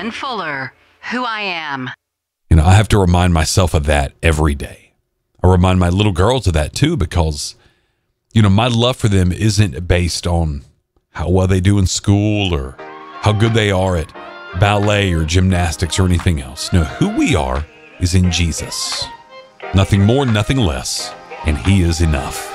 Ben Fuller, who I am. You know, I have to remind myself of that every day. I remind my little girls of that too, because, you know, my love for them isn't based on how well they do in school or how good they are at ballet or gymnastics or anything else. No, who we are is in Jesus. Nothing more, nothing less, and He is enough.